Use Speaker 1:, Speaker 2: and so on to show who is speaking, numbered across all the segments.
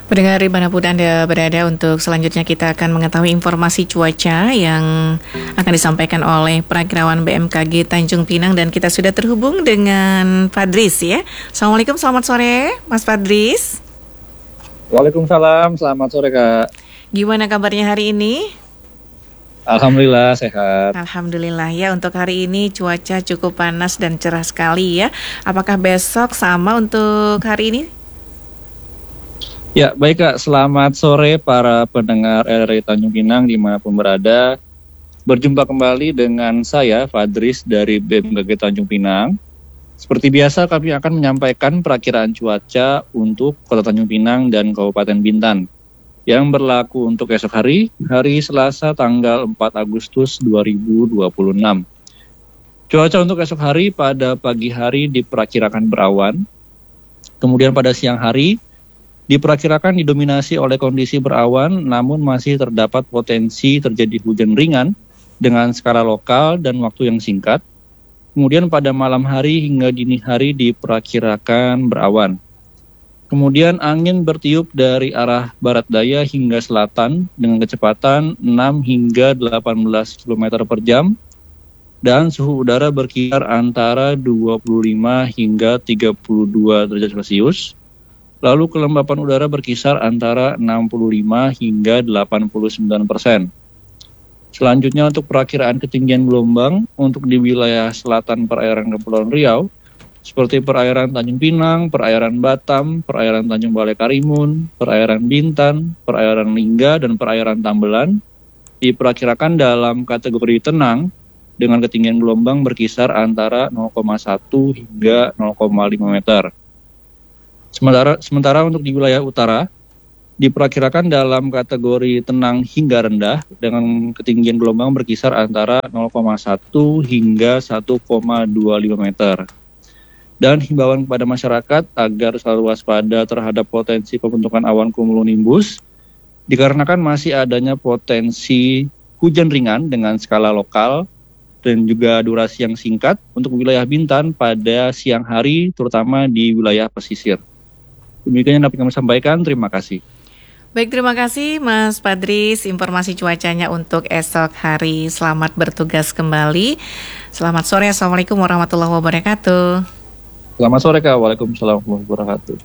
Speaker 1: Pendengar dimanapun Anda berada, untuk selanjutnya kita akan mengetahui informasi cuaca yang akan disampaikan oleh Prakirawan BMKG Tanjung Pinang, dan kita sudah terhubung dengan Fadris ya. Assalamualaikum, selamat sore Mas Fadris.
Speaker 2: Waalaikumsalam, selamat sore Kak.
Speaker 1: Gimana kabarnya hari ini?
Speaker 2: Alhamdulillah sehat.
Speaker 1: Alhamdulillah ya, untuk hari ini cuaca cukup panas dan cerah sekali ya. Apakah besok sama untuk hari ini?
Speaker 2: Ya baik Kak, selamat sore para pendengar RRI Tanjung Pinang dimanapun berada. Berjumpa kembali dengan saya Fadris dari BMKG Tanjung Pinang. Seperti biasa kami akan menyampaikan perakiraan cuaca untuk Kota Tanjung Pinang dan Kabupaten Bintan yang berlaku untuk esok hari Selasa tanggal 4 Agustus 2026. Cuaca untuk esok hari pada pagi hari diperkirakan berawan, kemudian pada siang hari diperkirakan didominasi oleh kondisi berawan, namun masih terdapat potensi terjadi hujan ringan dengan skala lokal dan waktu yang singkat. Kemudian pada malam hari hingga dini hari diperkirakan berawan. Kemudian angin bertiup dari arah barat daya hingga selatan dengan kecepatan 6 hingga 18 km per jam. Dan suhu udara berkisar antara 25 hingga 32 derajat Celcius. Lalu kelembapan udara berkisar antara 65 hingga 89%. Selanjutnya untuk perakiraan ketinggian gelombang untuk di wilayah selatan perairan Kepulauan Riau, seperti perairan Tanjung Pinang, perairan Batam, perairan Tanjung Balai Karimun, perairan Bintan, perairan Lingga, dan perairan Tambelan, diperkirakan dalam kategori tenang dengan ketinggian gelombang berkisar antara 0,1 hingga 0,5 meter. Sementara untuk di wilayah utara, diperkirakan dalam kategori tenang hingga rendah dengan ketinggian gelombang berkisar antara 0,1 hingga 1,25 meter. Dan himbauan kepada masyarakat agar selalu waspada terhadap potensi pembentukan awan cumulonimbus, dikarenakan masih adanya potensi hujan ringan dengan skala lokal dan juga durasi yang singkat untuk wilayah Bintan pada siang hari, terutama di wilayah pesisir. Demikian yang dapat kami sampaikan, terima kasih.
Speaker 1: Baik, terima kasih Mas Fadris, informasi cuacanya untuk esok hari. Selamat bertugas kembali. Selamat sore, Assalamualaikum warahmatullahi wabarakatuh.
Speaker 2: Selamat sore Kak, Waalaikumsalam warahmatullahi wabarakatuh.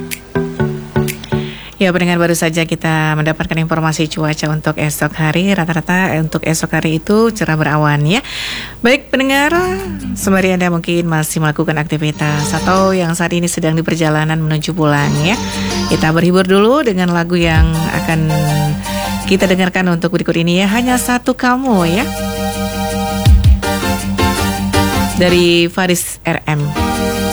Speaker 1: Ya, pendengar, baru saja kita mendapatkan informasi cuaca untuk esok hari. Rata-rata untuk esok hari itu cerah berawan ya. Baik pendengar, sembari Anda mungkin masih melakukan aktivitas atau yang saat ini sedang di perjalanan menuju pulang ya, kita berhibur dulu dengan lagu yang akan kita dengarkan untuk berikut ini ya. Hanya Satu Kamu ya, dari Faris RM.